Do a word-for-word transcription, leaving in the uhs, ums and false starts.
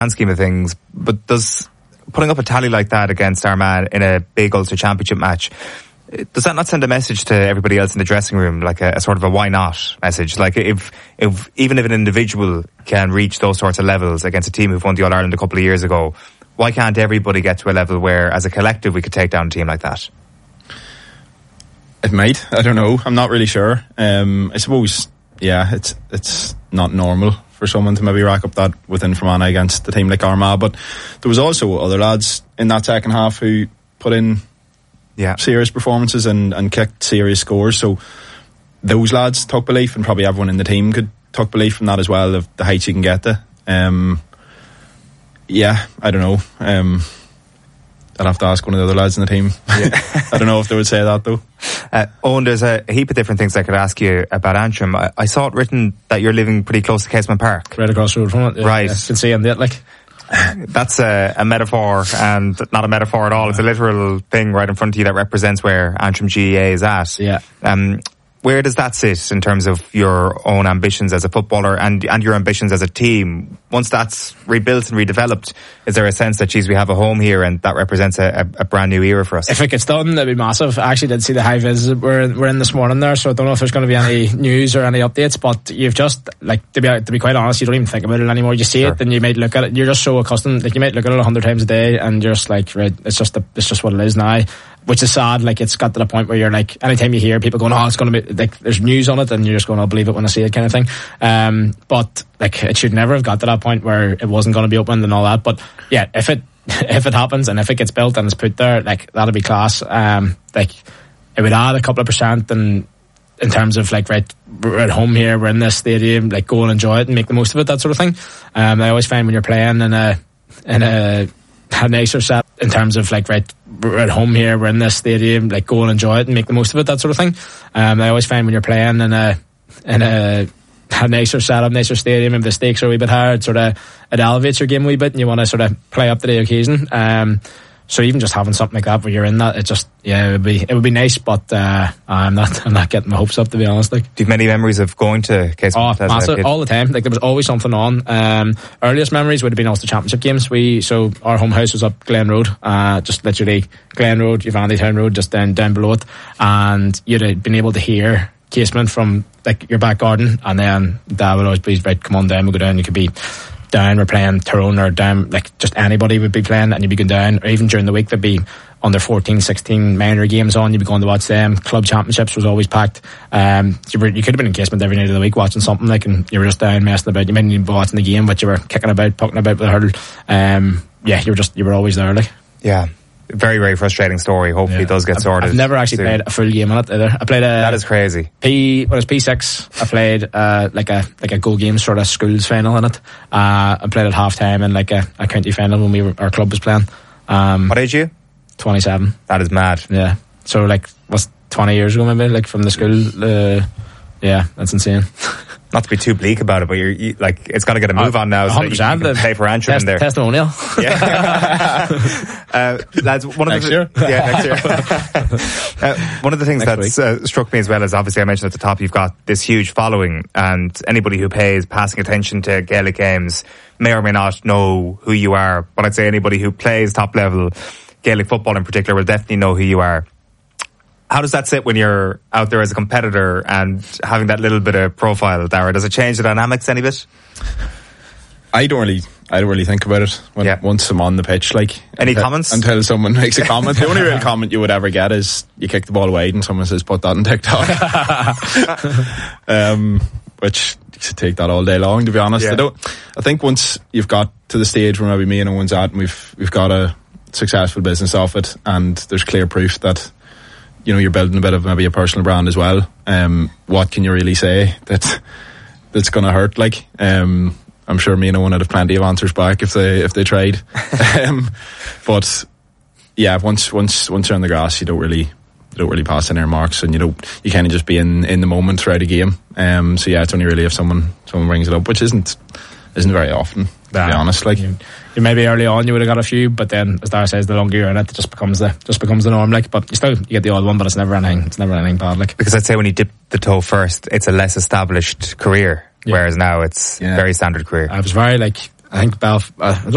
grand scheme of things, but does putting up a tally like that against Armagh in a big Ulster Championship match, does that not send a message to everybody else in the dressing room, like a, a sort of a why not message? Like if, if, even if an individual can reach those sorts of levels against a team who've won the All-Ireland a couple of years ago, why can't everybody get to a level where, as a collective, we could take down a team like that? It might. I don't know. I'm not really sure. Um, I suppose, yeah, it's it's not normal for someone to maybe rack up that within Fermanagh against a team like Armagh, but there was also other lads in that second half who put in yeah. serious performances and, and kicked serious scores, so those lads took belief, and probably everyone in the team could took belief from that as well, of the heights you can get to. Um, yeah, I don't know. Um, I'd have to ask one of the other lads in the team. Yeah. I don't know if they would say that though. Uh, Owen, there's a heap of different things I could ask you about Antrim. I, I saw it written that you're living pretty close to Casement Park. Right across the road from it. Yeah, right. Yeah, you can see in it, like. That's a, a metaphor, and not a metaphor at all. It's a literal thing right in front of you that represents where Antrim G A A is at. Yeah. Um, where does that sit in terms of your own ambitions as a footballer and and your ambitions as a team? Once that's rebuilt and redeveloped, is there a sense that, geez, we have a home here and that represents a, a, a brand new era for us? If it gets done, that'd be massive. I actually did see the high vis we're, we're in this morning there, so I don't know if there's going to be any news or any updates, but you've just, like, to be to be quite honest, you don't even think about it anymore. You see sure. it and you might look at it, you're just so accustomed, like you might look at it a hundred times a day and you're just like, right, it's just a, it's just what it is now. Which is sad. Like, it's got to the point where you're like, anytime you hear people going, oh, it's going to be, like, there's news on it, and you're just going, I'll believe it when I see it, kind of thing. Um, but like, it should never have got to that point where it wasn't going to be opened and all that. But yeah, if it if it happens and if it gets built and it's put there, like, that'll be class. Um, like, it would add a couple of percent in in terms of like, right, we're at home here, we're in this stadium, like, go and enjoy it and make the most of it, that sort of thing. Um, I always find when you're playing in a in a a nicer set in terms of like, right, we're at home here, we're in this stadium, like, go and enjoy it and make the most of it, that sort of thing. Um, I always find when you're playing in a in a, a nicer setup, nicer stadium, if the stakes are a wee bit higher, it sort of it elevates your game a wee bit, and you want to sort of play up to the occasion. Um, so even just having something like that where you're in that, it just yeah, it would be it would be nice, but uh, I'm not I'm not getting my hopes up, to be honest. Like, do you have many memories of going to Casement? Oh, massive, all the time. Like, there was always something on. Um, earliest memories would have been Ulster Championship games. We so our home house was up Glen Road, uh, just literally Glen Road, Uvandy Town Road, just down down below it, and you'd have been able to hear Casement from like your back garden, and then Dad would always be right, come on down, we'll go down. You could be down, we're playing Tyrone or down, like just anybody would be playing, and you'd be going down, or even during the week there'd be under fourteen, sixteen minor games on, you'd be going to watch them. Club championships was always packed. Um, you, were, you could have been in Casement every night of the week watching something, like, and you were just down messing about. You mightn't even be watching the game, but you were kicking about, pucking about with a hurdle. Um, yeah, you were just, you were always there, like. Yeah. Very, very frustrating story. Hopefully yeah. it does get I've, sorted. I've never actually soon. played a full game on it either. I played a... That is crazy. P, when it was P six, I played uh, like a like a Go Games sort of schools final in it. Uh, I played at half time in like a, a county final when we were, our club was playing. Um, what age are you? twenty-seven. That is mad. Yeah. So like, what's twenty years ago maybe, like from the school. Uh, yeah, that's insane. Not to be too bleak about it, but you're you, like, it's got to get a move uh, on now, so that you can the pay for Antrim test, in there. Testimonial. Yeah. uh, lads, one next of the, year. Yeah, next year. uh, one of the things that uh, struck me as well is, obviously I mentioned at the top, you've got this huge following, and anybody who pays passing attention to Gaelic games may or may not know who you are, but I'd say anybody who plays top level Gaelic football in particular will definitely know who you are. How does that sit when you're out there as a competitor and having that little bit of profile, Dara? Does it change the dynamics any bit? I don't really, I don't really think about it when yeah. once I'm on the pitch. Like, any until, comments until someone makes a comment? The only real comment you would ever get is you kick the ball wide and someone says, "Put that on TikTok," um, which you should take that all day long. To be honest, yeah. I don't. I think once you've got to the stage where maybe me and Owen's at, and we've we've got a successful business off it, and there's clear proof that, you know, you're building a bit of maybe a personal brand as well. Um, what can you really say that that's going to hurt? Like, um, I'm sure me and Owen would have plenty of answers back if they if they tried. um, but yeah, once once once you're on the grass, you don't really you don't really pass any marks, and you don't you kind of just be in, in the moment throughout a game. Um, so yeah, it's only really if someone someone brings it up, which isn't isn't very often, to nah, be honest. Like, you, you maybe early on you would have got a few, but then as Dara says, the longer you're in it, it just becomes the just becomes the norm. Like, but you still you get the odd one, but it's never anything. It's never anything bad. Like, because I'd say when you dip the toe first, it's a less established career, yeah. whereas now it's yeah. very standard career. I was very like I think Belf. Uh, I don't